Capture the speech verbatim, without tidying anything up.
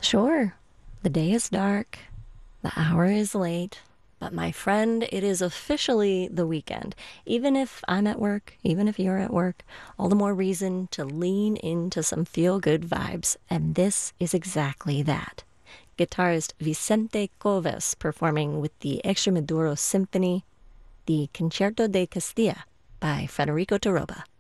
Sure, the day is dark, the hour is late, but my friend, it is officially the weekend. Even if I'm at work, even if you're at work, all the more reason to lean into some feel-good vibes. And this is exactly that. Guitarist Vicente Coves performing with the Extremaduro Symphony, the Concerto de Castilla by Federico Toroba.